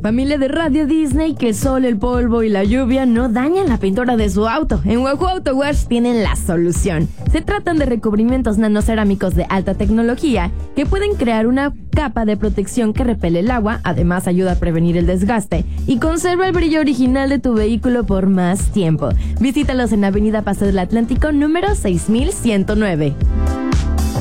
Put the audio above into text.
Familia de Radio Disney, que el sol, el polvo y la lluvia no dañan la pintura de su auto. En Wahoo Auto Wash tienen la solución. Se tratan de recubrimientos nanocerámicos de alta tecnología que pueden crear una capa de protección que repele el agua, además ayuda a prevenir el desgaste y conserva el brillo original de tu vehículo por más tiempo. Visítalos en Avenida Paseo del Atlántico número 6109.